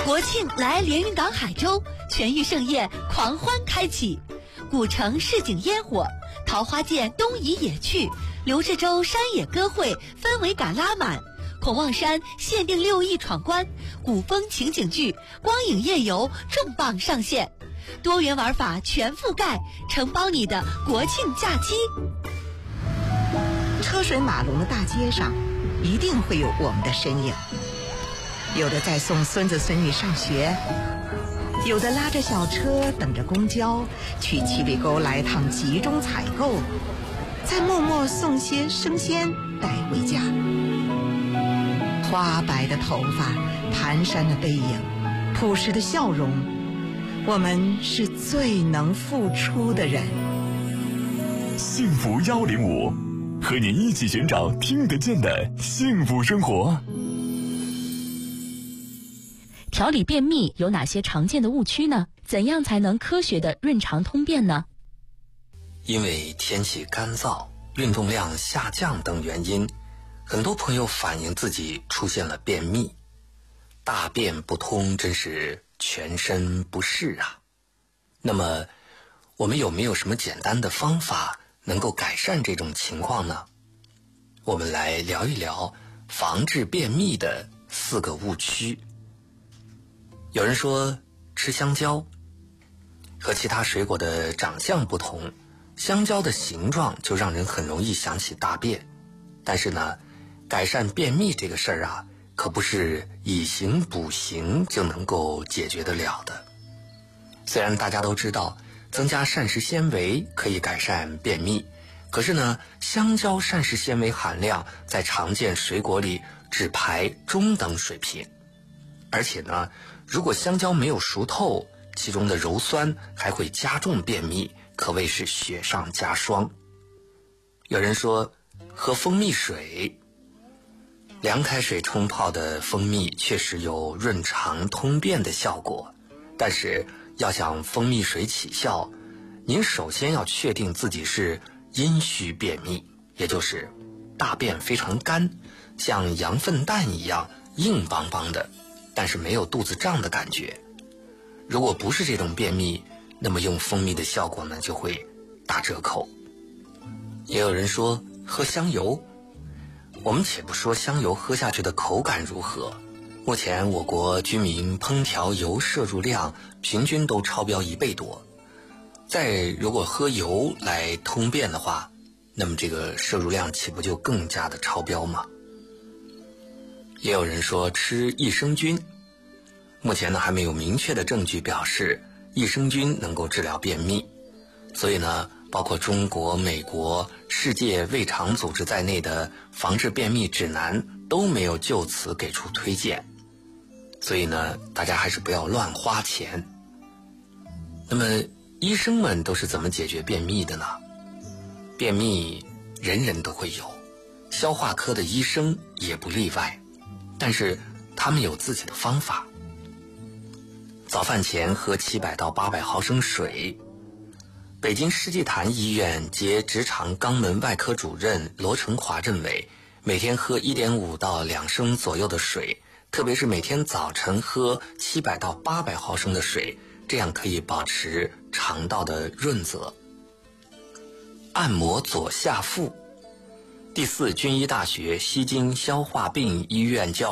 国庆来连云港海州，全域盛宴狂欢开启，古城市井烟火，桃花涧东移野趣，刘志洲山野歌会氛围感拉满，孔望山限定6亿闯关，古风情景剧、光影夜游重磅上线，多元玩法全覆盖，承包你的国庆假期。 车水马龙的大街上，一定会有我们的身影。有的在送孙子孙女上学，有的拉着小车等着公交，去七里沟来趟集中采购，再默默送些生鲜带回家。花白的头发，蹒跚的背影，朴实的笑容，我们是最能付出的人。 幸福105，和你一起寻找听得见的幸福生活。 调理便秘有哪些常见的误区呢？怎样才能科学的润肠通便呢？ 因为天气干燥、运动量下降等原因，很多朋友反映自己出现了便秘，大便不通，真是全身不适啊。那么我们有没有什么简单的方法能够改善这种情况呢？我们来聊一聊防治便秘的4个误区。有人说吃香蕉和其他水果的长相不同，香蕉的形状就让人很容易想起大便。但是呢，改善便秘这个事儿啊，可不是以形补形就能够解决得了的。虽然大家都知道增加膳食纤维可以改善便秘，可是呢，香蕉膳食纤维含量在常见水果里只排中等水平。而且呢，如果香蕉没有熟透，其中的鞣酸还会加重便秘，可谓是雪上加霜。有人说喝蜂蜜水，凉开水冲泡的蜂蜜确实有润肠通便的效果，但是要想蜂蜜水起效，您首先要确定自己是阴虚便秘，也就是大便非常干，像羊粪蛋一样硬邦邦的，但是没有肚子胀的感觉。如果不是这种便秘，那么用蜂蜜的效果呢就会打折扣。也有人说喝香油，我们且不说香油喝下去的口感如何，目前我国居民烹调油摄入量平均都超标1倍多。如果喝油来通便的话，那么这个摄入量岂不就更加的超标吗？也有人说吃益生菌，目前呢还没有明确的证据表示益生菌能够治疗便秘，所以呢，包括中国、美国、世界胃肠组织在内的防治便秘指南都没有就此给出推荐。所以呢，大家还是不要乱花钱。那么医生们都是怎么解决便秘的呢？便秘人人都会有，消化科的医生也不例外，但是他们有自己的方法。早饭前喝700到800毫升水。北京世纪坛医院结直肠肛门外科主任罗成华认为，每天喝1.5到2升左右的水，特别是每天早晨喝700到800毫升的水，这样可以保持肠道的润泽。按摩左下腹。第4军医大学西京消化病医院教